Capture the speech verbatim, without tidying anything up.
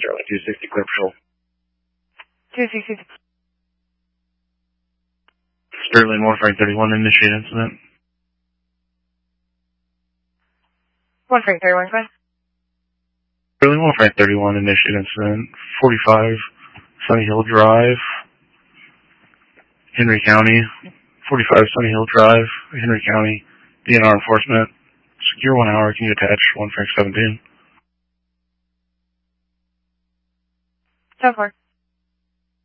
Charlie two sixty, clear patrol. two sixty. Sterling one Frank thirty-one, initiate incident. one Frank thirty-one, go ahead. Sterling one Frank thirty-one, initiate incident. forty-five Sunny Hill Drive, Henry County. forty-five Sunny Hill Drive, Henry County. D N R enforcement. Secure one hour. Can you attach one Frank seventeen? ten four.